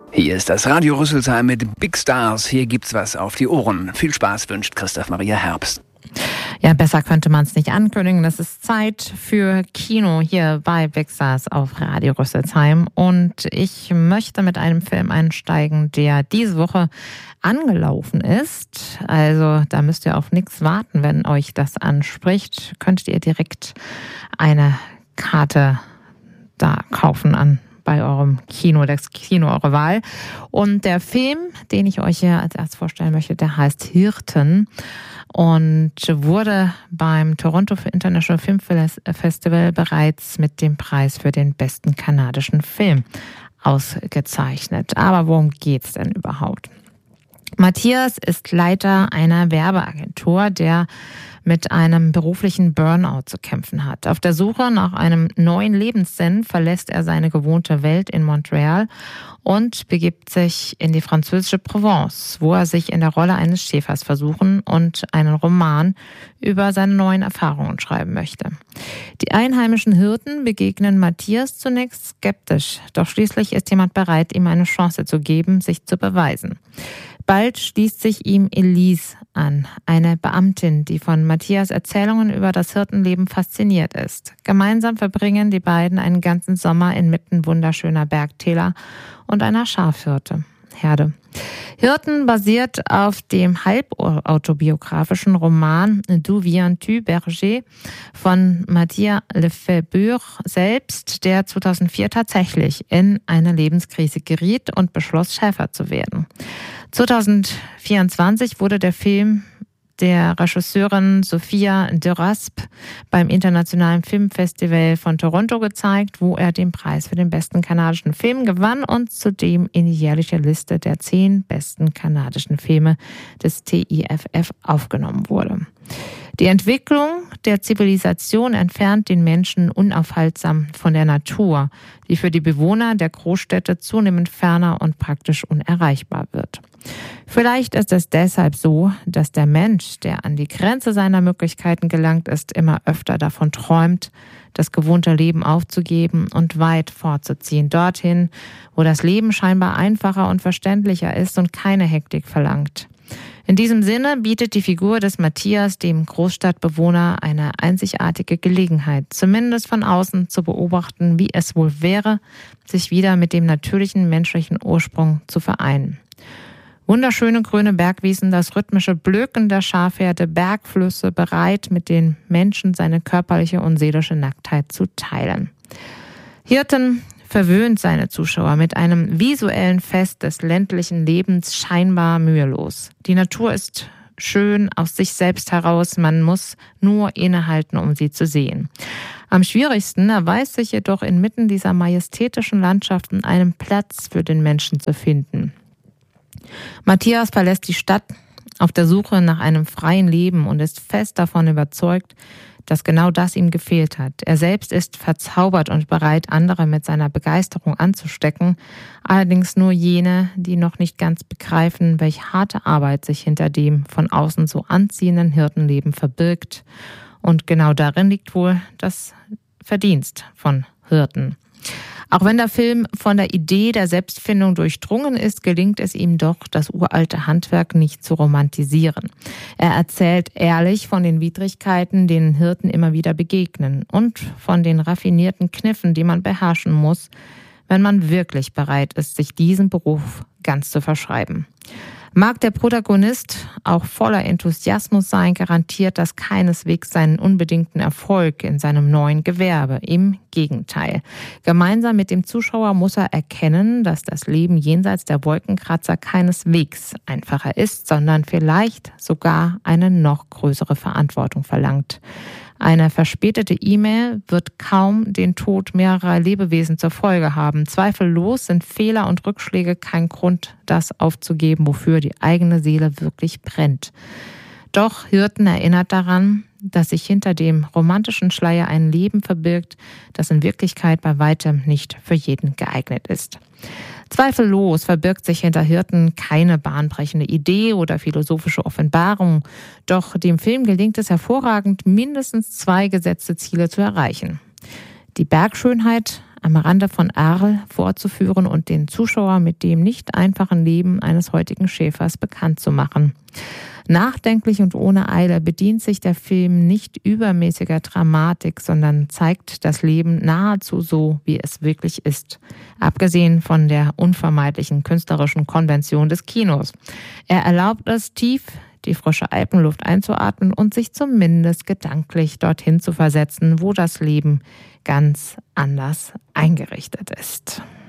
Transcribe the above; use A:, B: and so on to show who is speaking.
A: Hier ist das Radio Rüsselsheim mit Big Stars. Hier gibt's was auf die Ohren. Viel Spaß wünscht Christoph Maria Herbst.
B: Ja, besser könnte man es nicht ankündigen. Das ist Zeit für Kino hier bei Big Stars auf Radio Rüsselsheim. Und ich möchte mit einem Film einsteigen, der diese Woche angelaufen ist. Also da müsst ihr auf nichts warten, wenn euch das anspricht. Könntet ihr direkt eine Karte da kaufen bei eurem Kino, das Kino eurer Wahl. Und der Film, den ich euch hier als erstes vorstellen möchte, der heißt Hirten und wurde beim Toronto International Film Festival bereits mit dem Preis für den besten kanadischen Film ausgezeichnet. Aber worum geht's denn überhaupt? Matthias ist Leiter einer Werbeagentur, der mit einem beruflichen Burnout zu kämpfen hat. Auf der Suche nach einem neuen Lebenssinn verlässt er seine gewohnte Welt in Montreal und begibt sich in die französische Provence, wo er sich in der Rolle eines Schäfers versuchen und einen Roman über seine neuen Erfahrungen schreiben möchte. Die einheimischen Hirten begegnen Matthias zunächst skeptisch, doch schließlich ist jemand bereit, ihm eine Chance zu geben, sich zu beweisen. Bald schließt sich ihm Elise an, eine Beamtin, die von Matthias Erzählungen über das Hirtenleben fasziniert ist. Gemeinsam verbringen die beiden einen ganzen Sommer inmitten wunderschöner Bergtäler und einer Schafherde. Hirten basiert auf dem halbautobiografischen Roman Du viens-tu, Berger von Mathias Lefebvre selbst, der 2004 tatsächlich in eine Lebenskrise geriet und beschloss, Schäfer zu werden. 2024 wurde der Film der Regisseurin Sophia de Raspe beim Internationalen Filmfestival von Toronto gezeigt, wo er den Preis für den besten kanadischen Film gewann und zudem in die jährliche Liste der 10 besten kanadischen Filme des TIFF aufgenommen wurde. Die Entwicklung der Zivilisation entfernt den Menschen unaufhaltsam von der Natur, die für die Bewohner der Großstädte zunehmend ferner und praktisch unerreichbar wird. Vielleicht ist es deshalb so, dass der Mensch, der an die Grenze seiner Möglichkeiten gelangt ist, immer öfter davon träumt, das gewohnte Leben aufzugeben und weit fortzuziehen, dorthin, wo das Leben scheinbar einfacher und verständlicher ist und keine Hektik verlangt. In diesem Sinne bietet die Figur des Matthias dem Großstadtbewohner eine einzigartige Gelegenheit, zumindest von außen zu beobachten, wie es wohl wäre, sich wieder mit dem natürlichen menschlichen Ursprung zu vereinen. Wunderschöne grüne Bergwiesen, das rhythmische Blöken der Schafherde, Bergflüsse, bereit, mit den Menschen seine körperliche und seelische Nacktheit zu teilen. Hirten verwöhnt seine Zuschauer mit einem visuellen Fest des ländlichen Lebens scheinbar mühelos. Die Natur ist schön aus sich selbst heraus, man muss nur innehalten, um sie zu sehen. Am schwierigsten erweist sich jedoch inmitten dieser majestätischen Landschaften einen Platz für den Menschen zu finden. Matthias verlässt die Stadt auf der Suche nach einem freien Leben und ist fest davon überzeugt, dass genau das ihm gefehlt hat. Er selbst ist verzaubert und bereit, andere mit seiner Begeisterung anzustecken, allerdings nur jene, die noch nicht ganz begreifen, welche harte Arbeit sich hinter dem von außen so anziehenden Hirtenleben verbirgt. Und genau darin liegt wohl das Verdienst von Hirten. Auch wenn der Film von der Idee der Selbstfindung durchdrungen ist, gelingt es ihm doch, das uralte Handwerk nicht zu romantisieren. Er erzählt ehrlich von den Widrigkeiten, denen Hirten immer wieder begegnen und von den raffinierten Kniffen, die man beherrschen muss, wenn man wirklich bereit ist, sich diesem Beruf ganz zu verschreiben. Mag der Protagonist auch voller Enthusiasmus sein, garantiert das keineswegs seinen unbedingten Erfolg in seinem neuen Gewerbe. Im Gegenteil. Gemeinsam mit dem Zuschauer muss er erkennen, dass das Leben jenseits der Wolkenkratzer keineswegs einfacher ist, sondern vielleicht sogar eine noch größere Verantwortung verlangt. Eine verspätete E-Mail wird kaum den Tod mehrerer Lebewesen zur Folge haben. Zweifellos sind Fehler und Rückschläge kein Grund, das aufzugeben, wofür die eigene Seele wirklich brennt. Doch Hirten erinnert daran, dass sich hinter dem romantischen Schleier ein Leben verbirgt, das in Wirklichkeit bei weitem nicht für jeden geeignet ist. Zweifellos verbirgt sich hinter Hirten keine bahnbrechende Idee oder philosophische Offenbarung, doch dem Film gelingt es hervorragend, mindestens 2 gesetzte Ziele zu erreichen. Die Bergschönheit am Rande von Arles vorzuführen und den Zuschauer mit dem nicht einfachen Leben eines heutigen Schäfers bekannt zu machen. Nachdenklich und ohne Eile bedient sich der Film nicht übermäßiger Dramatik, sondern zeigt das Leben nahezu so, wie es wirklich ist. Abgesehen von der unvermeidlichen künstlerischen Konvention des Kinos. Er erlaubt es, tief die frische Alpenluft einzuatmen und sich zumindest gedanklich dorthin zu versetzen, wo das Leben ganz anders eingerichtet ist.